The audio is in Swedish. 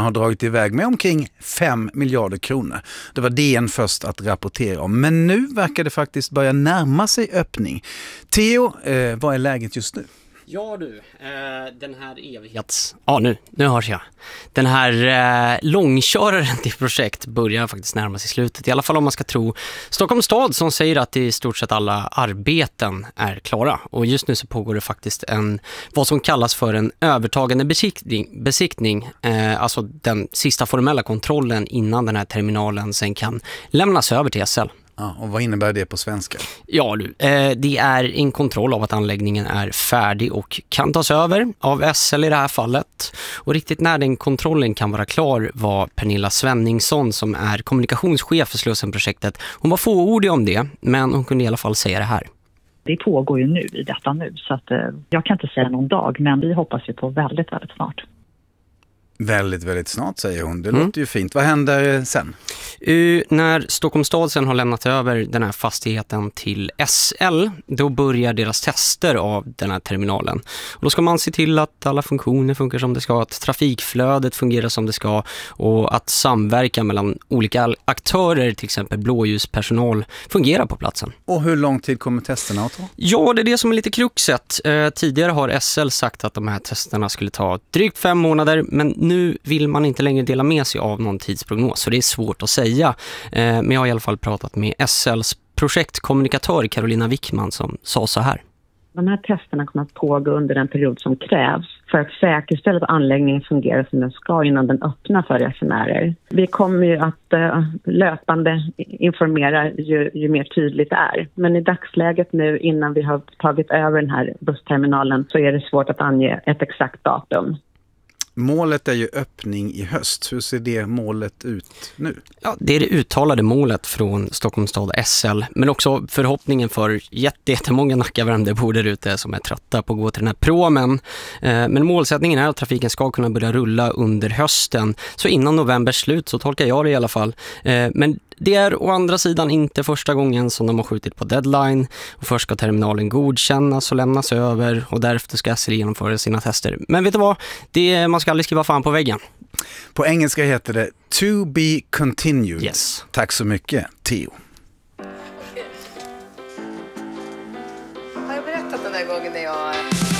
har dragit iväg med omkring 5 miljarder kronor. Det var DN först att rapportera om. Men nu verkar det faktiskt börja närma sig öppning. Theo, vad är läget just nu? Ja du, den här evighets... Ja, nu hörs jag. Den här långköraren till projekt börjar faktiskt närma sig slutet. I alla fall om man ska tro Stockholms stad som säger att i stort sett alla arbeten är klara. Och just nu så pågår det faktiskt vad som kallas för en övertagande besiktning. Alltså den sista formella kontrollen innan den här terminalen sen kan lämnas över till SL. Ja, och vad innebär det på svenska? Ja du, det är en kontroll av att anläggningen är färdig och kan tas över av SL i det här fallet. Och riktigt när den kontrollen kan vara klar var Pernilla Svenningsson som är kommunikationschef för Slussenprojektet. Hon var fåordig om det, men hon kunde i alla fall säga det här. Det pågår ju nu i detta nu så att jag kan inte säga någon dag, men vi hoppas ju på väldigt, väldigt snart. Väldigt, väldigt snart säger hon. Det låter ju fint. Vad händer sen? När Stockholms stad sen har lämnat över den här fastigheten till SL, då börjar deras tester av den här terminalen. Och då ska man se till att alla funktioner funkar som det ska, att trafikflödet fungerar som det ska och att samverkan mellan olika aktörer, till exempel blåljuspersonal, fungerar på platsen. Och hur lång tid kommer testerna att ta? Ja, det är det som är lite kruxet. Tidigare har SL sagt att de här testerna skulle ta drygt 5 månader, men nu vill man inte längre dela med sig av någon tidsprognos, så det är svårt att säga. Men jag har i alla fall pratat med SLs projektkommunikatör Carolina Wickman som sa så här. De här testerna kommer att pågå under den period som krävs för att säkerställa att anläggningen fungerar som den ska innan den öppnar för resenärer. Vi kommer ju att löpande informera ju mer tydligt det är. Men i dagsläget nu innan vi har tagit över den här bussterminalen så är det svårt att ange ett exakt datum. Målet är ju öppning i höst. Hur ser det målet ut nu? Ja, det är det uttalade målet från Stockholms stad SL, men också förhoppningen för jättemånga Nackavärmdöbor där ute som är trötta på att gå till den här promen. Men målsättningen är att trafiken ska kunna börja rulla under hösten. Så innan novembers slut, så tolkar jag det i alla fall. Men det är å andra sidan inte första gången som de har skjutit på deadline. Och först ska terminalen godkännas och lämnas över och därefter ska SL genomföra sina tester. Men vet du vad? Man ska aldrig skriva fan på väggen. På engelska heter det to be continued. Yes. Tack så mycket, Theo.